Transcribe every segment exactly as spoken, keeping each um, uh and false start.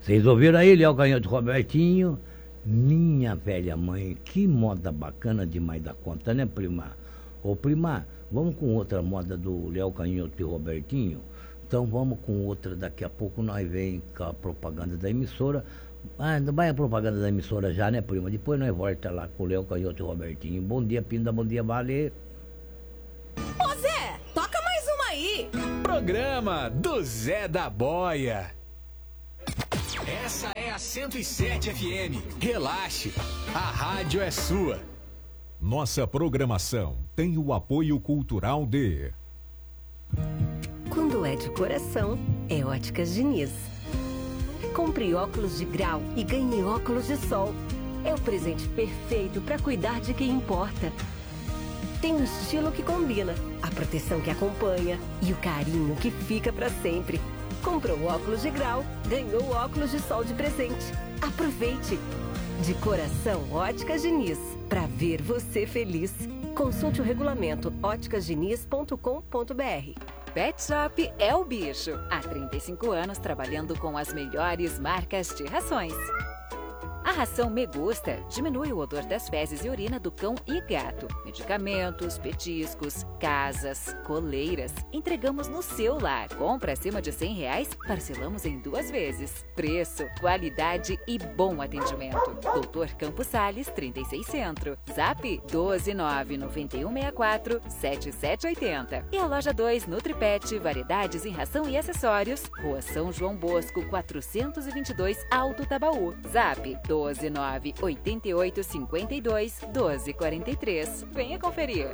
Vocês ouviram aí, Léo Canhoto Robertinho? Minha velha mãe, que moda bacana demais da conta, né, prima? Ô, prima, vamos com outra moda do Léo Canhoto e Robertinho? Então vamos com outra, daqui a pouco nós vem com a propaganda da emissora. Ah, não vai a propaganda da emissora já, né, prima? Depois nós volta lá com o Léo Canhoto e Robertinho. Bom dia, Pinda, bom dia, Vale. Ô Zé, toca mais uma aí. Programa do Zé da Boia. Essa é a cento e sete F M. Relaxe, a rádio é sua. Nossa programação tem o apoio cultural de... Quando é de coração, é Óticas Diniz. Compre óculos de grau e ganhe óculos de sol. É o presente perfeito para cuidar de quem importa. Tem o estilo que combina, a proteção que acompanha e o carinho que fica para sempre. Comprou óculos de grau, ganhou óculos de sol de presente. Aproveite! De coração, Óticas Diniz. Para ver você feliz. Consulte o regulamento óticas diniz ponto com ponto br. Pet Shop é o bicho. Há trinta e cinco anos trabalhando com as melhores marcas de rações. A ração Me Gusta diminui o odor das fezes e urina do cão e gato. Medicamentos, petiscos, casas, coleiras. Entregamos no seu lar. Compra acima de cem reais, parcelamos em duas vezes. Preço, qualidade e bom atendimento. Doutor Campos Sales, trinta e seis Centro. Zap doze nove nove um seis quatro sete sete oito zero. E a loja dois Nutripet, variedades em ração e acessórios. Rua São João Bosco, quatrocentos e vinte e dois, Alto Tabaú. Zap doze nove oito oito cinco dois doze quarenta e três. Venha conferir.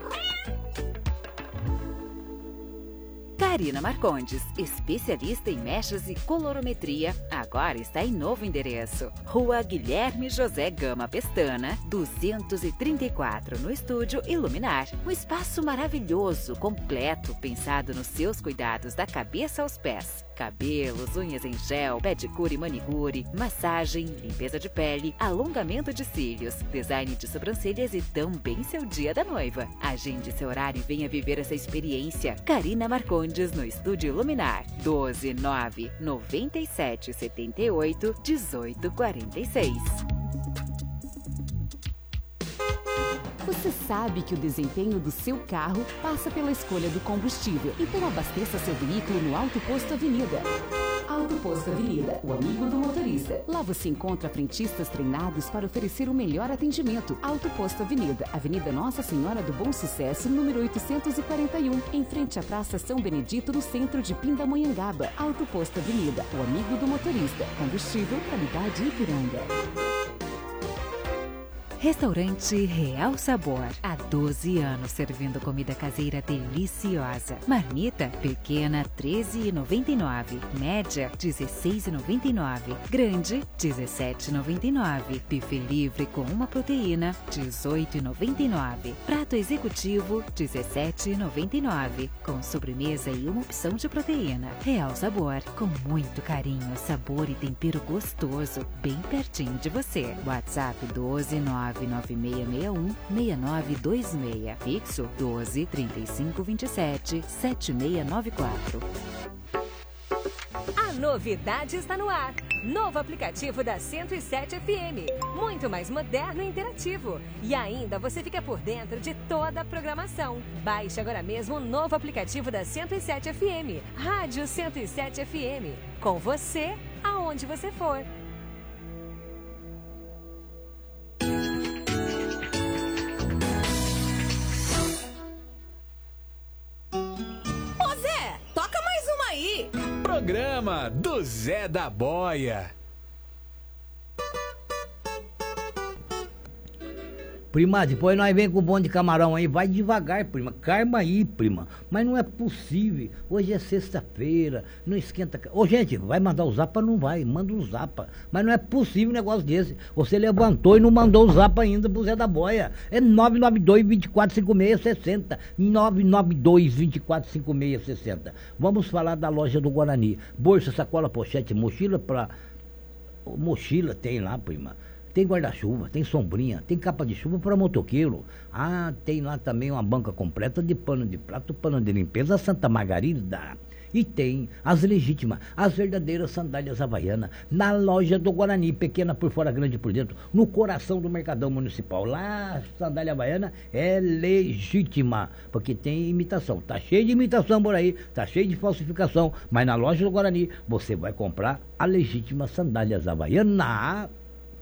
Karina Marcondes, especialista em mechas e colorometria, agora está em novo endereço. Rua Guilherme José Gama Pestana, duzentos e trinta e quatro, no Estúdio Iluminar. Um espaço maravilhoso, completo, pensado nos seus cuidados da cabeça aos pés. Cabelos, unhas em gel, pedicure e manicure, massagem, limpeza de pele, alongamento de cílios, design de sobrancelhas e também seu dia da noiva. Agende seu horário e venha viver essa experiência. Karina Marcondes no Estúdio Luminar. doze nove noventa e sete setenta e oito dezoito quarenta e seis. Você sabe que o desempenho do seu carro passa pela escolha do combustível. Então abasteça seu veículo no Auto Posto Avenida. Auto Posto Avenida, o amigo do motorista. Lá você encontra frentistas treinados para oferecer o melhor atendimento. Auto Posto Avenida, Avenida Nossa Senhora do Bom Sucesso, número oitocentos e quarenta e um, em frente à Praça São Benedito, no centro de Pindamonhangaba. Auto Posto Avenida, o amigo do motorista. Combustível, qualidade Ipiranga. Restaurante Real Sabor. Há doze anos servindo comida caseira deliciosa. Marmita pequena, treze reais e noventa e nove centavos. Média, dezesseis reais e noventa e nove centavos. Grande, dezessete reais e noventa e nove centavos. Buffet livre com uma proteína, dezoito reais e noventa e nove centavos. Prato executivo, dezessete reais e noventa e nove centavos. Com sobremesa e uma opção de proteína. Real Sabor, com muito carinho, sabor e tempero gostoso, bem pertinho de você. WhatsApp doze nove nove seis seis um seis nove dois seis. Fixo doze trinta e cinco vinte e sete sete seis nove quatro. A novidade está no ar. Novo aplicativo da cento e sete F M. Muito mais moderno e interativo. E ainda você fica por dentro de toda a programação. Baixe agora mesmo o novo aplicativo da cento e sete F M. Rádio cento e sete F M. Com você, aonde você for. Ô Zé, toca mais uma aí. Programa do Zé da Boia. Prima, depois nós vem com o bonde de camarão aí, vai devagar, prima, calma aí, prima, mas não é possível, hoje é sexta-feira, não esquenta, ô gente, vai mandar o zapa, não vai, manda o zapa, mas não é possível um negócio desse, você levantou e não mandou o zapa ainda pro Zé da Boia, é nove nove dois, dois quatro cinco seis, seis zero, nove nove dois, dois quatro cinco seis, seis zero. Vamos falar da loja do Guarani, bolsa, sacola, pochete, mochila pra, mochila tem lá, prima. Tem guarda-chuva, tem sombrinha, tem capa de chuva para motoqueiro. Ah, tem lá também uma banca completa de pano de prato, pano de limpeza Santa Margarida. E tem as legítimas, as verdadeiras sandálias havaianas, na loja do Guarani, pequena por fora, grande por dentro, no coração do Mercadão Municipal. Lá a sandália havaiana é legítima, porque tem imitação. Tá cheio de imitação por aí, tá cheio de falsificação, mas na loja do Guarani você vai comprar a legítima sandálias havaiana.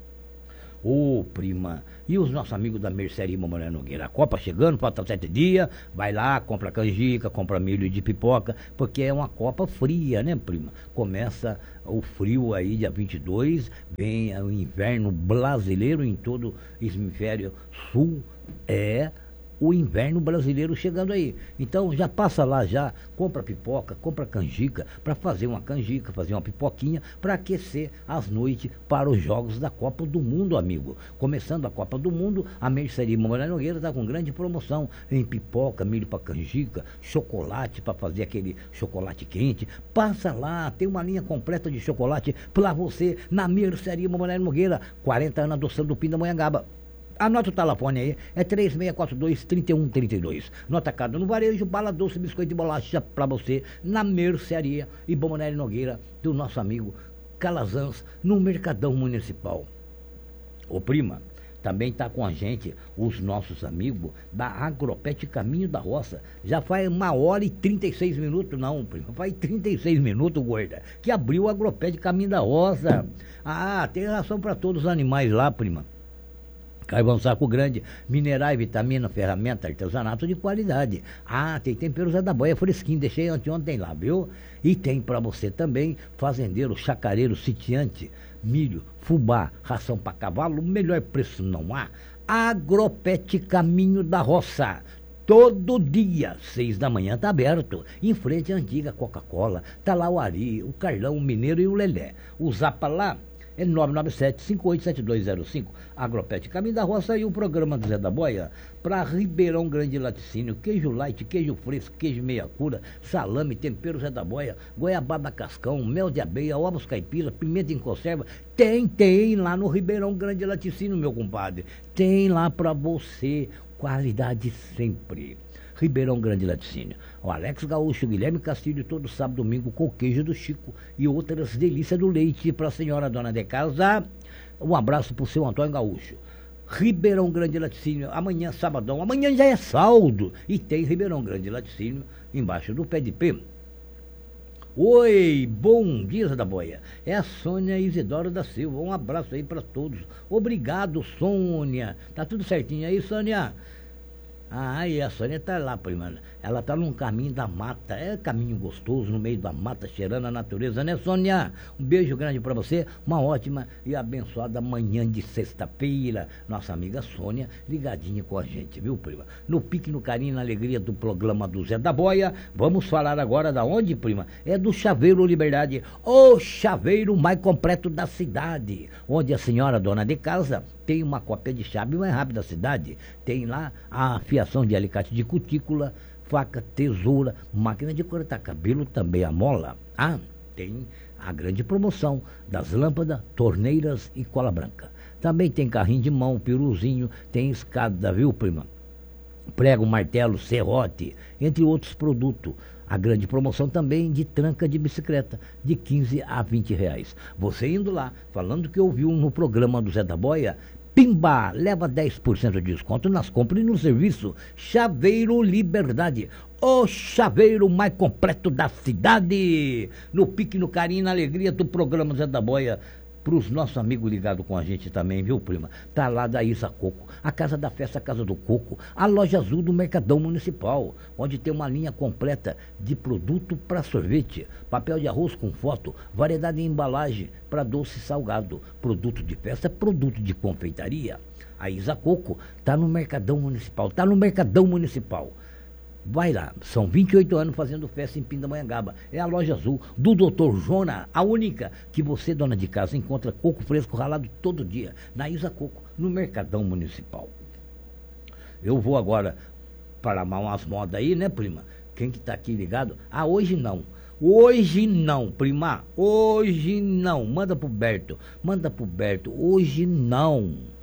Ô, prima, e os nossos amigos da Mercearia Mamãe Nogueira? A Copa chegando, falta sete dias, vai lá, compra canjica, compra milho de pipoca, porque é uma Copa fria, né, prima? Começa o frio aí, dia vinte e dois, vem o inverno brasileiro em todo o hemisfério sul, é o inverno brasileiro chegando aí. Então já passa lá já, compra pipoca, compra canjica, para fazer uma canjica, fazer uma pipoquinha, para aquecer as noites para os jogos da Copa do Mundo, amigo. Começando a Copa do Mundo, a Mercearia Mamãe Nogueira está com grande promoção em pipoca, milho para canjica, chocolate para fazer aquele chocolate quente. Passa lá, tem uma linha completa de chocolate para você na Mercearia Mamãe Nogueira, quarenta anos adoçando o Pindamonhangaba. Anota o telefone aí, é três seis quatro dois, três um três dois. No atacado, no varejo, bala doce, biscoito e bolacha pra você, na Mercearia e Bomonelli Nogueira, do nosso amigo Calazans, no Mercadão Municipal. Ô prima, também tá com a gente os nossos amigos da Agropet Caminho da Roça. Já faz uma hora e trinta e seis minutos, não, prima, faz trinta e seis minutos, gorda, que abriu o Agropet Caminho da Roça. Ah, tem ração pra todos os animais lá, prima. Carvão saco grande, minerais, vitamina, ferramenta, artesanato de qualidade. Ah, tem tempero Zé da Boia fresquinho, deixei anteontem lá, viu? E tem para você também fazendeiro, chacareiro, sitiante, milho, fubá, ração para cavalo, melhor preço não há. Agropet Caminho da Roça. Todo dia, seis da manhã, tá aberto. Em frente à antiga Coca-Cola. Tá lá o Ari, o Carlão, o Mineiro e o Lelé. O Zapa lá é nove nove sete, cinco oito sete dois zero cinco, Agropet Caminho da Roça e o programa do Zé da Boia para Ribeirão Grande Laticínio, queijo light, queijo fresco, queijo meia cura, salame, tempero Zé da Boia, goiabada cascão, mel de abelha, ovos caipira, pimenta em conserva, tem, tem lá no Ribeirão Grande Laticínio, meu compadre, tem lá para você, qualidade sempre. Ribeirão Grande Laticínio. O Alex Gaúcho, Guilherme Castilho, todo sábado, domingo, com queijo do Chico e outras delícias do leite para a senhora dona de casa. Um abraço para o seu Antônio Gaúcho. Ribeirão Grande Laticínio, amanhã, sabadão, amanhã já é saldo. E tem Ribeirão Grande Laticínio embaixo do pé de pé. Oi, bom dia, Zé da Boia. É a Sônia Isidoro da Silva. Um abraço aí para todos. Obrigado, Sônia. Tá tudo certinho aí, Sônia? Ah, e a Sônia tá lá, prima. Ela tá num caminho da mata. É caminho gostoso, no meio da mata, cheirando a natureza, né, Sônia? Um beijo grande pra você. Uma ótima e abençoada manhã de sexta-feira. Nossa amiga Sônia ligadinha com a gente, viu, prima? No pique, no carinho, na alegria do programa do Zé da Boia. Vamos falar agora da onde, prima? É do Chaveiro Liberdade. O chaveiro mais completo da cidade. Onde a senhora dona de casa tem uma cópia de chave mais rápida da cidade. Tem lá a afiação de alicate de cutícula, faca, tesoura, máquina de cortar cabelo, também a mola. Ah, tem a grande promoção das lâmpadas, torneiras e cola branca. Também tem carrinho de mão, peruzinho, tem escada, viu, prima? Prego, martelo, serrote, entre outros produtos. A grande promoção também de tranca de bicicleta, de quinze a vinte reais. Você indo lá, falando que ouviu no programa do Zé da Boia, pimba, leva dez por cento de desconto nas compras e no serviço. Chaveiro Liberdade, o chaveiro mais completo da cidade. No pique, no carinho, na alegria do programa Zé da Boia. Para os nossos amigos ligados com a gente também, viu, prima? Tá lá da Isa Coco, a Casa da Festa, a Casa do Coco, a Loja Azul do Mercadão Municipal, onde tem uma linha completa de produto para sorvete, papel de arroz com foto, variedade em embalagem para doce e salgado, produto de festa, produto de confeitaria. A Isa Coco tá no Mercadão Municipal, tá no Mercadão Municipal. Vai lá, são vinte e oito anos fazendo festa em Pindamonhangaba. É a Loja Azul do doutor Jona, a única que você, dona de casa, encontra coco fresco ralado todo dia, na Isa Coco, no Mercadão Municipal. Eu vou agora para amar umas modas aí, né, prima? Quem que tá aqui ligado? Ah, hoje não. Hoje não, prima. Hoje não. Manda pro Berto. Manda pro Berto. Hoje não.